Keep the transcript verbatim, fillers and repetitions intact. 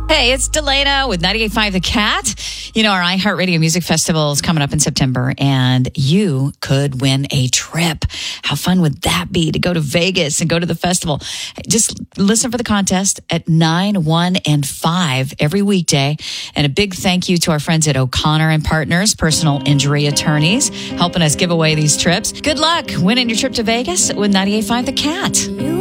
Hey, it's Delana with ninety-eight point five The Cat. You know, our iHeartRadio Music Festival is coming up in September, and you could win a trip. How fun would that be to go to Vegas and go to the festival? Just listen for the contest at nine, one, and five every weekday. And a big thank you to our friends at O'Connor and Partners, personal injury attorneys, helping us give away these trips. Good luck winning your trip to Vegas with ninety-eight point five The Cat.